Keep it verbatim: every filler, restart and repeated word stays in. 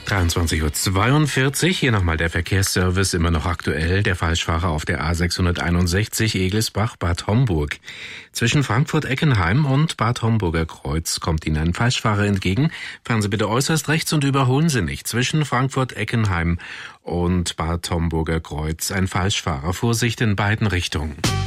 dreiundzwanzig Uhr zweiundvierzig, hier nochmal der Verkehrsservice, immer noch aktuell. Der Falschfahrer auf der A sechshunderteinundsechzig Egelsbach-Bad Homburg. Zwischen Frankfurt-Eckenheim und Bad Homburger Kreuz kommt Ihnen ein Falschfahrer entgegen. Fahren Sie bitte äußerst rechts und überholen Sie nicht. Zwischen Frankfurt-Eckenheim und Bad Homburger Kreuz ein Falschfahrer. Vorsicht in beiden Richtungen.